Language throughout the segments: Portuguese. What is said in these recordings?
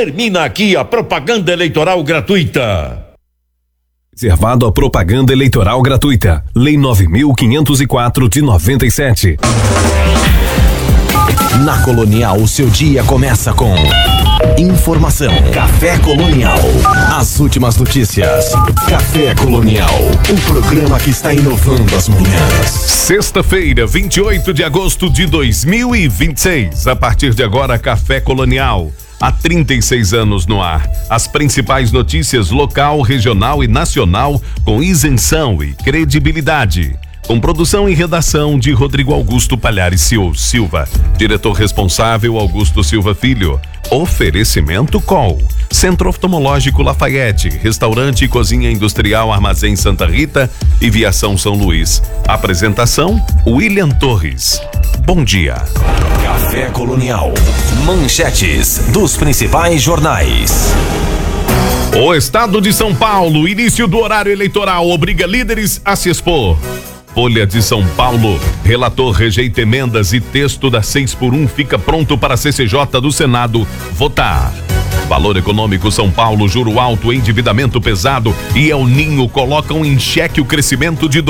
Termina aqui a propaganda eleitoral gratuita. Reservado a propaganda eleitoral gratuita. Lei 9.504 de 97. Na Colonial, o seu dia começa com informação. Café Colonial. As últimas notícias. Café Colonial. O programa que está inovando as manhãs. Sexta-feira, 28 de agosto de 2026. A partir de agora, Café Colonial. Há 36 anos no ar. As principais notícias local, regional e nacional com isenção e credibilidade. Com produção e redação de Rodrigo Augusto Palhares Silva. Diretor responsável Augusto Silva Filho. Oferecimento Col. Centro Oftalmológico Lafayette. Restaurante e Cozinha Industrial Armazém Santa Rita e Viação São Luís. Apresentação William Torres. Bom dia. Café Colonial. Manchetes dos principais jornais. O Estado de São Paulo, início do horário eleitoral, obriga líderes a se expor. Folha de São Paulo, relator rejeita emendas e texto da 6x1 fica pronto para a CCJ do Senado votar. Valor Econômico São Paulo, juro alto, endividamento pesado e El Ninho colocam em xeque o crescimento de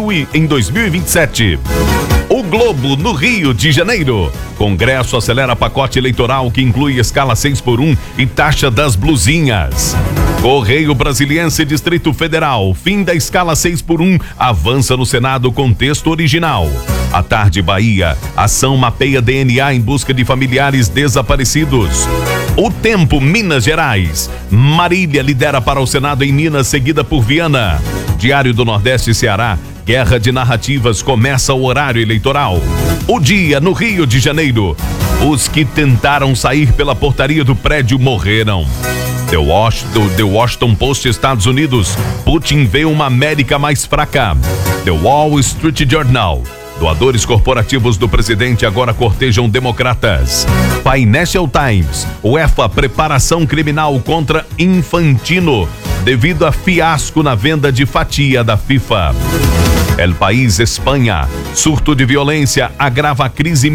2027. O Globo, no Rio de Janeiro. Congresso acelera pacote eleitoral que inclui escala 6x1 e taxa das blusinhas. Correio Brasiliense Distrito Federal, fim da escala 6x1, avança no Senado com texto original. À tarde, Bahia, ação mapeia DNA em busca de familiares desaparecidos. O Tempo, Minas Gerais. Marília lidera para o Senado em Minas, seguida por Viana. Diário do Nordeste e Ceará. Guerra de narrativas, começa o horário eleitoral. O Dia, no Rio de Janeiro. Os que tentaram sair pela portaria do prédio morreram. The Washington Post, Estados Unidos. Putin vê uma América mais fraca. The Wall Street Journal. Doadores corporativos do presidente agora cortejam democratas. Financial Times. UEFA, preparação criminal contra Infantino, devido a fiasco na venda de fatia da FIFA. El País, Espanha. Surto de violência agrava a crise